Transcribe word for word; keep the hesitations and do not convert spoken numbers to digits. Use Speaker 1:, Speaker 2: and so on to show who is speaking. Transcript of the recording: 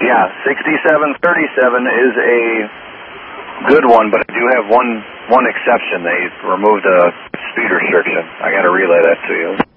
Speaker 1: yeah, sixty-seven thirty-seven is a good one, but I do have one one exception. They removed a speed restriction. I got to relay that to you.